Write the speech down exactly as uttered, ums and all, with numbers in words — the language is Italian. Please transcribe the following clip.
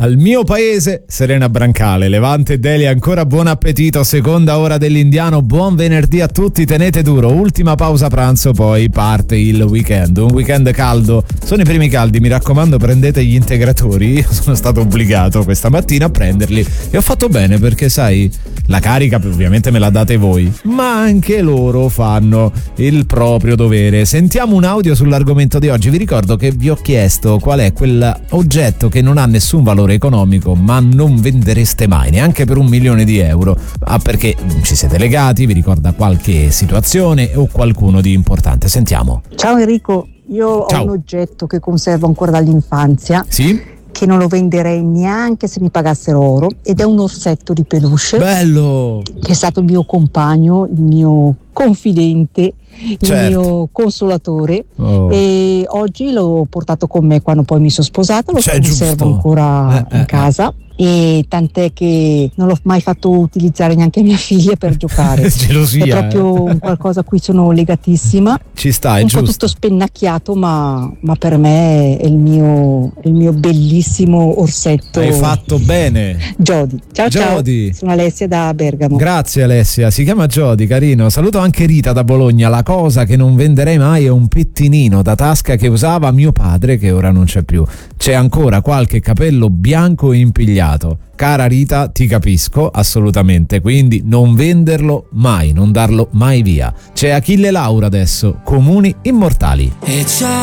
al mio paese, Serena Brancale. Levante e Delia, ancora buon appetito, seconda ora dell'Indiano, buon venerdì a tutti, tenete duro, ultima pausa pranzo, poi parte il weekend, un weekend caldo, sono i primi caldi, mi raccomando prendete gli integratori, io sono stato obbligato questa mattina a prenderli e ho fatto bene perché sai, la carica ovviamente me la date voi, ma anche loro fanno il proprio dovere. Sentiamo un audio sull'argomento di oggi, vi ricordo che vi ho chiesto qual è quel oggetto che non ha nessun valore economico ma non vendereste mai neanche per un milione di euro, ah, perché ci siete legati, vi ricorda qualche situazione o qualcuno di importante. Sentiamo. Ciao Enrico, io Ciao. ho un oggetto che conservo ancora dall'infanzia, Sì? che non lo venderei neanche se mi pagassero oro, ed è un orsetto di peluche. Bello! Che è stato il mio compagno, il mio confidente, il Certo. mio consolatore. Oh. E oggi l'ho portato con me quando poi mi sono sposata, lo Cioè, conservo giusto. ancora Eh, eh, in casa. E tant'è che non l'ho mai fatto utilizzare neanche a mia figlia per giocare. Gelosia, È proprio eh. un qualcosa a cui sono legatissima. Ci sta, è Un po' giusto. tutto spennacchiato, ma, ma per me è il mio, è il mio bellissimo orsetto. Hai fatto bene. Jody. Ciao Jody. ciao. Sono Alessia da Bergamo. Grazie Alessia, si chiama Jody, carino. Saluto anche Rita da Bologna. La cosa che non venderei mai è un pettinino da tasca che usava mio padre, che ora non c'è più. C'è ancora qualche capello bianco impigliato. Cara Rita, ti capisco assolutamente, quindi non venderlo mai, non darlo mai via. C'è Achille Laura adesso, Comuni Immortali. E ciao.